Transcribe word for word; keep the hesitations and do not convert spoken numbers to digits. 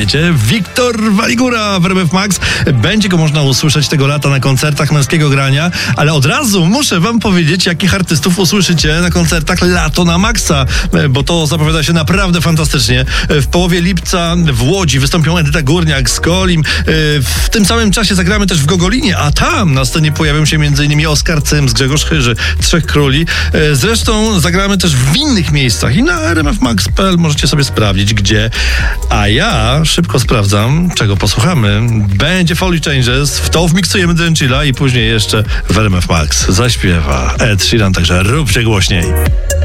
Słuchajcie, Wiktor Waligura w R M F Max. Będzie go można usłyszeć tego lata na koncertach Męskiego Grania, ale od razu muszę wam powiedzieć, jakich artystów usłyszycie na koncertach Lato na Maxa, bo to zapowiada się naprawdę fantastycznie. W połowie lipca w Łodzi wystąpią Edyta Górniak z Kolim. W tym samym czasie zagramy też w Gogolinie, a tam na scenie pojawią się m.in. Oskar Cyms, Grzegorz Chyży, Trzech Króli. Zresztą zagramy też w innych miejscach i na r m f max kropka p l możecie sobie sprawdzić, gdzie. A ja szybko sprawdzam, czego posłuchamy. Będzie Folly Changes, w to wmiksujemy Drenchilla i później jeszcze w R M F Max zaśpiewa Ed Sheeran, także róbcie głośniej.